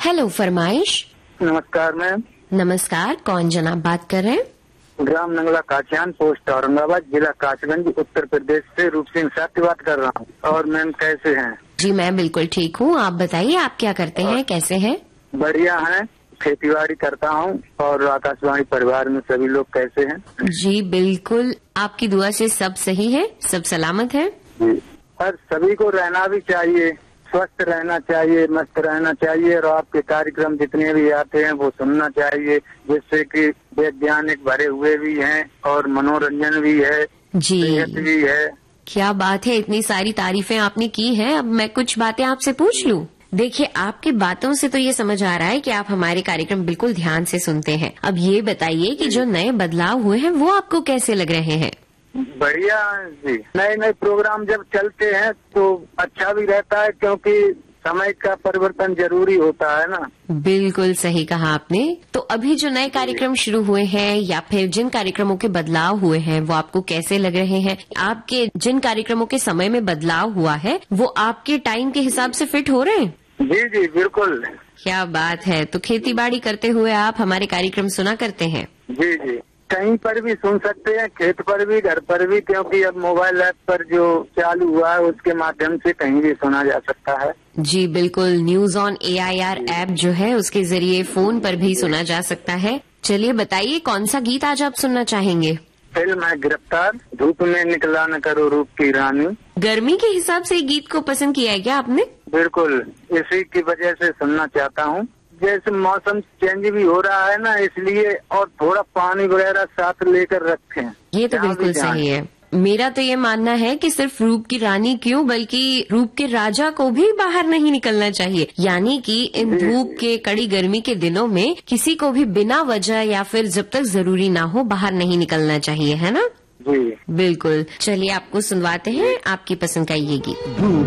Hello, फरमाइश। नमस्कार ma'am. नमस्कार, कौन जनाब बात कर रहे हैं? ग्राम नंगला काचियान, पोस्ट औरंगाबाद, जिला कासगंज, उत्तर प्रदेश से रूप सिंह साथी बात कर रहा हूँ। और मैम कैसे हैं? जी मैं बिल्कुल ठीक हूँ। आप बताइए, आप क्या करते हैं, कैसे हैं? बढ़िया हैं, खेतीबाड़ी करता हूँ। और आकाशवाणी परिवार में सभी लोग कैसे हैं? जी बिल्कुल, आपकी दुआ से सब सही है, सब सलामत है। जी, और सभी को रहना भी चाहिए, स्वस्थ रहना चाहिए, मस्त रहना चाहिए। और आपके कार्यक्रम जितने भी आते हैं वो सुनना चाहिए, जिससे कि वैज्ञानिक भरे हुए भी हैं और मनोरंजन भी है, जी सेहत भी है। क्या बात है, इतनी सारी तारीफें आपने की हैं। अब मैं कुछ बातें आपसे पूछ लूं? देखिए, आपकी बातों से तो ये समझ आ रहा है कि आप हमारे कार्यक्रम बिल्कुल ध्यान से सुनते हैं। अब ये बताइए कि जो नए बदलाव हुए हैं वो आपको कैसे लग रहे हैं? बढ़िया जी। नए नए प्रोग्राम जब चलते हैं तो अच्छा भी रहता है, क्योंकि समय का परिवर्तन जरूरी होता है ना। बिल्कुल सही कहा आपने। तो अभी जो नए कार्यक्रम शुरू हुए हैं या फिर जिन कार्यक्रमों के बदलाव हुए हैं वो आपको कैसे लग रहे हैं? आपके जिन कार्यक्रमों के समय में बदलाव हुआ है वो आपके टाइम के हिसाब से फिट हो रहे हैं? जी जी बिल्कुल। क्या बात है। तो खेतीबाड़ी करते हुए आप हमारे कार्यक्रम सुना करते हैं? जी जी, कहीं पर भी सुन सकते हैं, खेत पर भी, घर पर भी, क्योंकि अब मोबाइल ऐप पर जो चालू हुआ है उसके माध्यम से कहीं भी सुना जा सकता है। जी बिल्कुल, न्यूज ऑन AIR ऐप जो है उसके जरिए फोन पर भी सुना जा सकता है। चलिए बताइए, कौन सा गीत आज आप सुनना चाहेंगे? फिल्म है गिरफ्तार, धूप में निकला न करो रूप की रानी। गर्मी के हिसाब से गीत को पसंद किया है क्या आपने? बिल्कुल, इसी की वजह से सुनना चाहता हूँ। जैसे मौसम चेंज भी हो रहा है ना, इसलिए, और थोड़ा पानी वगैरह साथ लेकर रखें। ये तो बिल्कुल सही है। मेरा तो ये मानना है कि सिर्फ रूप की रानी क्यों, बल्कि रूप के राजा को भी बाहर नहीं निकलना चाहिए। यानी कि इन धूप के कड़ी गर्मी के दिनों में किसी को भी बिना वजह या फिर जब तक जरूरी ना हो बाहर नहीं निकलना चाहिए, है ना? जी बिल्कुल। चलिए आपको सुनवाते हैं आपकी पसंद का ये गीत।